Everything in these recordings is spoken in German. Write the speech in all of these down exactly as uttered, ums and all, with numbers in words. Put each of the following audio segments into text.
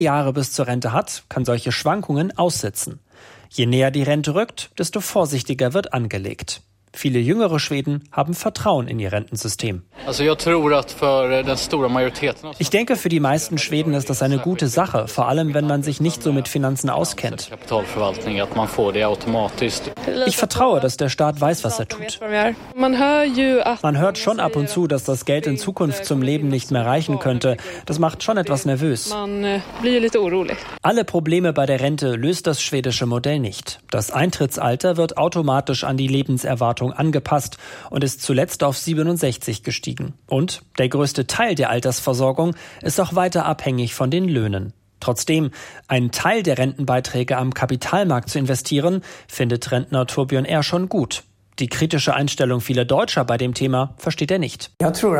Jahre bis zur Rente hat, kann solche Schwankungen aussitzen. Je näher die Rente rückt, desto vorsichtiger wird angelegt. Viele jüngere Schweden haben Vertrauen in ihr Rentensystem. Ich denke, für die meisten Schweden ist das eine gute Sache, vor allem wenn man sich nicht so mit Finanzen auskennt. Ich vertraue, dass der Staat weiß, was er tut. Man hört schon ab und zu, dass das Geld in Zukunft zum Leben nicht mehr reichen könnte. Das macht schon etwas nervös. Alle Probleme bei der Rente löst das schwedische Modell nicht. Das Eintrittsalter wird automatisch an die Lebenserwartung angepasst und ist zuletzt auf siebenundsechzig gestiegen. Und der größte Teil der Altersversorgung ist auch weiter abhängig von den Löhnen. Trotzdem, einen Teil der Rentenbeiträge am Kapitalmarkt zu investieren, findet Rentner Torbjörn R. schon gut. Die kritische Einstellung vieler Deutscher bei dem Thema versteht er nicht.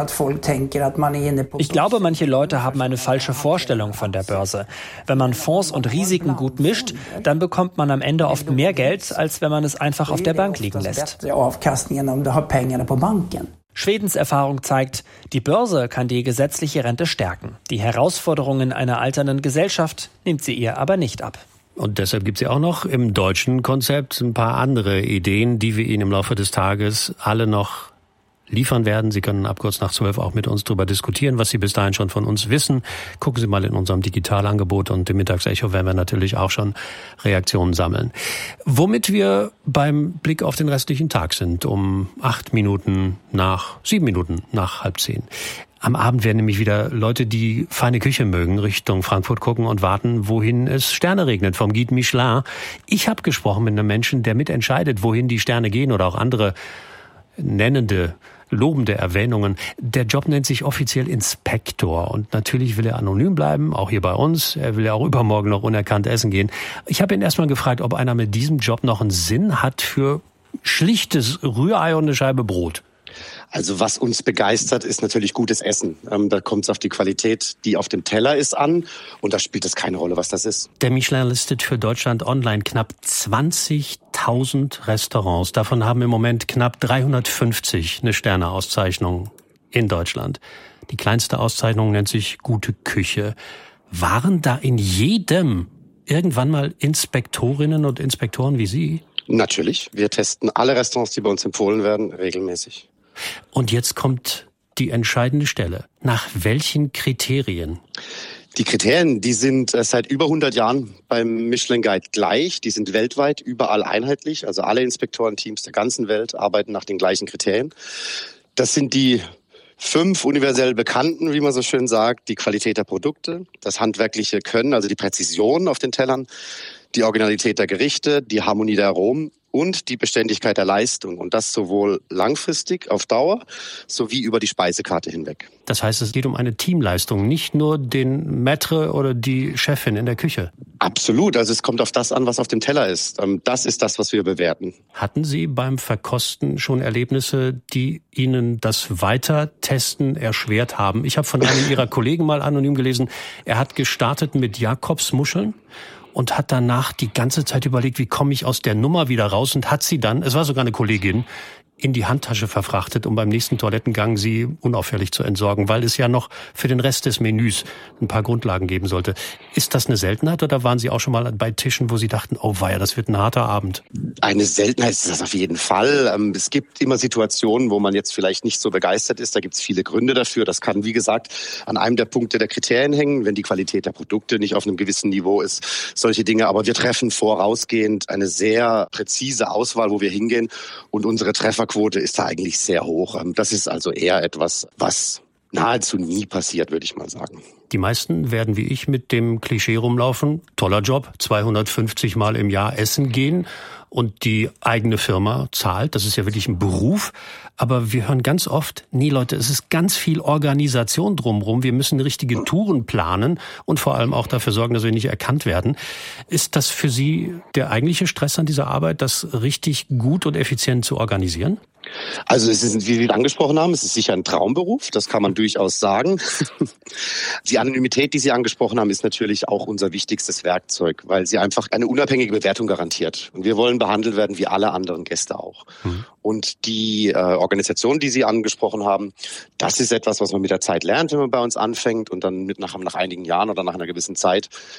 Ich glaube, manche Leute haben eine falsche Vorstellung von der Börse. Wenn man Fonds und Risiken gut mischt, dann bekommt man am Ende oft mehr Geld, als wenn man es einfach auf der Bank liegen lässt. Schwedens Erfahrung zeigt, die Börse kann die gesetzliche Rente stärken. Die Herausforderungen einer alternden Gesellschaft nimmt sie ihr aber nicht ab. Und deshalb gibt es ja auch noch im deutschen Konzept ein paar andere Ideen, die wir Ihnen im Laufe des Tages alle noch liefern werden. Sie können ab kurz nach zwölf auch mit uns darüber diskutieren, was Sie bis dahin schon von uns wissen. Gucken Sie mal in unserem Digitalangebot und im Mittagsecho werden wir natürlich auch schon Reaktionen sammeln. Womit wir beim Blick auf den restlichen Tag sind, um acht Minuten nach, sieben Minuten nach halb zehn. Am Abend werden nämlich wieder Leute, die feine Küche mögen, Richtung Frankfurt gucken und warten, wohin es Sterne regnet vom Guide Michelin. Ich habe gesprochen mit einem Menschen, der mitentscheidet, wohin die Sterne gehen oder auch andere nennende, lobende Erwähnungen. Der Job nennt sich offiziell Inspektor und natürlich will er anonym bleiben, auch hier bei uns. Er will ja auch übermorgen noch unerkannt essen gehen. Ich habe ihn erstmal gefragt, ob einer mit diesem Job noch einen Sinn hat für schlichtes Rührei und eine Scheibe Brot. Also was uns begeistert, ist natürlich gutes Essen. Ähm, da kommt es auf die Qualität, die auf dem Teller ist, an. Und da spielt es keine Rolle, was das ist. Der Michelin listet für Deutschland online knapp zwanzigtausend Restaurants. Davon haben im Moment knapp dreihundertfünfzig eine Sterneauszeichnung in Deutschland. Die kleinste Auszeichnung nennt sich Gute Küche. Waren da in jedem irgendwann mal Inspektorinnen und Inspektoren wie Sie? Natürlich. Wir testen alle Restaurants, die bei uns empfohlen werden, regelmäßig. Und jetzt kommt die entscheidende Stelle. Nach welchen Kriterien? Die Kriterien, die sind seit über hundert Jahren beim Michelin Guide gleich. Die sind weltweit überall einheitlich. Also alle Inspektorenteams der ganzen Welt arbeiten nach den gleichen Kriterien. Das sind die fünf universell bekannten, wie man so schön sagt. Die Qualität der Produkte, das handwerkliche Können, also die Präzision auf den Tellern, die Originalität der Gerichte, die Harmonie der Aromen und die Beständigkeit der Leistung. Und das sowohl langfristig auf Dauer sowie über die Speisekarte hinweg. Das heißt, es geht um eine Teamleistung, nicht nur den Maître oder die Chefin in der Küche. Absolut. Also es kommt auf das an, was auf dem Teller ist. Das ist das, was wir bewerten. Hatten Sie beim Verkosten schon Erlebnisse, die Ihnen das Weitertesten erschwert haben? Ich habe von einem Ihrer Kollegen mal anonym gelesen, er hat gestartet mit Jakobsmuscheln und hat danach die ganze Zeit überlegt, wie komme ich aus der Nummer wieder raus, und hat sie dann, es war sogar eine Kollegin, in die Handtasche verfrachtet, um beim nächsten Toilettengang sie unauffällig zu entsorgen, weil es ja noch für den Rest des Menüs ein paar Grundlagen geben sollte. Ist das eine Seltenheit oder waren Sie auch schon mal bei Tischen, wo Sie dachten, oh weia, das wird ein harter Abend? Eine Seltenheit ist das auf jeden Fall. Es gibt immer Situationen, wo man jetzt vielleicht nicht so begeistert ist. Da gibt es viele Gründe dafür. Das kann, wie gesagt, an einem der Punkte der Kriterien hängen, wenn die Qualität der Produkte nicht auf einem gewissen Niveau ist. Solche Dinge. Aber wir treffen vorausgehend eine sehr präzise Auswahl, wo wir hingehen, und unsere Treffer Quote ist da eigentlich sehr hoch. Das ist also eher etwas, was nahezu nie passiert, würde ich mal sagen. Die meisten werden wie ich mit dem Klischee rumlaufen, toller Job, zweihundertfünfzig Mal im Jahr essen gehen und die eigene Firma zahlt. Das ist ja wirklich ein Beruf. Aber wir hören ganz oft, nee Leute, es ist ganz viel Organisation drumherum. Wir müssen richtige Touren planen und vor allem auch dafür sorgen, dass wir nicht erkannt werden. Ist das für Sie der eigentliche Stress an dieser Arbeit, das richtig gut und effizient zu organisieren? Also es ist, wie wir angesprochen haben, es ist sicher ein Traumberuf, das kann man durchaus sagen. Die Anonymität, die Sie angesprochen haben, ist natürlich auch unser wichtigstes Werkzeug, weil sie einfach eine unabhängige Bewertung garantiert. Und wir wollen behandelt werden wie alle anderen Gäste auch. Mhm. Und die äh, Organisation, die Sie angesprochen haben, das ist etwas, was man mit der Zeit lernt, wenn man bei uns anfängt und dann mit nach, nach einigen Jahren oder nach einer gewissen Zeit